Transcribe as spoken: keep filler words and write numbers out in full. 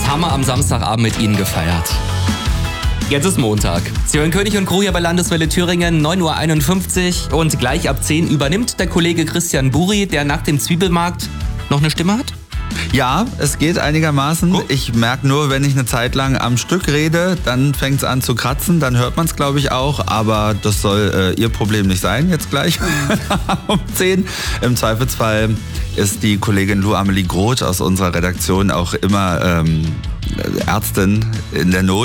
haben wir am Samstagabend mit Ihnen gefeiert. Jetzt ist Montag. Sie hören König und Crew hier bei Landeswelle Thüringen, neun Uhr einundfünfzig. Und gleich ab zehn übernimmt der Kollege Christian Buri, der nach dem Zwiebelmarkt noch eine Stimme hat? Ja, es geht einigermaßen. Cool. Ich merke nur, wenn ich eine Zeit lang am Stück rede, dann fängt es an zu kratzen, dann hört man es, glaube ich, auch. Aber das soll äh, Ihr Problem nicht sein, jetzt gleich um zehn. Im Zweifelsfall ist die Kollegin Lou Amelie Groth aus unserer Redaktion auch immer ähm, Ärztin in der Not.